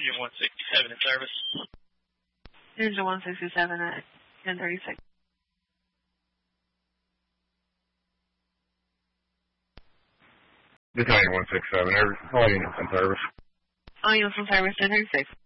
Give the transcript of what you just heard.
Engine 167 in service. Engine 167 at 1036. Battalion 167, all units in service. All units in service, 1036.